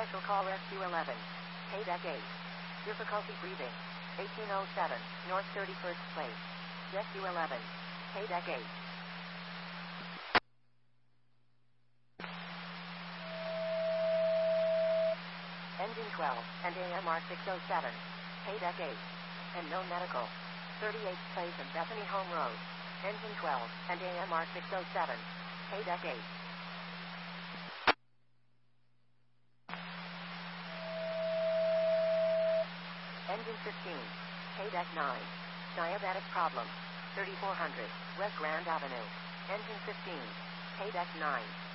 Special Call Rescue 11. Paydeck 8. Difficulty breathing. 1807, North 31st Place. Rescue 11. Paydeck 8. Engine 12, and AMR 607. Paydeck 8. And no medical. 38th Place and Bethany Home Road. Engine 12, and AMR 607. Paydeck 8. Engine 15. Paydeck 9. Diabetic problem. 3400, West Grand Avenue. Engine 15. Paydeck 9.